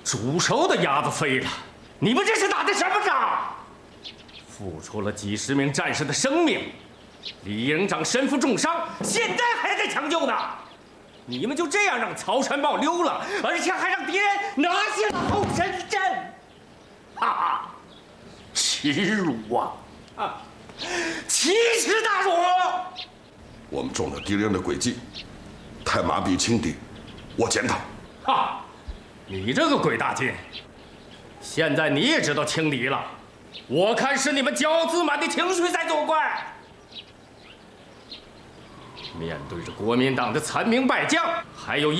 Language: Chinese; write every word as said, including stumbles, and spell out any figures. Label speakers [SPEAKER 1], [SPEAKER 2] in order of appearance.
[SPEAKER 1] 煮熟的鸭子飞了，你们这是打的什么仗？付出了几十名战士的生命，李营长身负重伤，现在还在抢救呢。你们就这样让曹山豹溜了，而且还让敌人拿下了后山镇，哈哈，耻辱啊！啊，奇耻大辱！
[SPEAKER 2] 我们中了敌人的诡计，太麻痹轻敌，我检讨。
[SPEAKER 1] 哈，你这个鬼大劲，现在你也知道轻敌了，我看是你们骄傲自满的情绪在作怪。面对着国民党的残兵败将，还有一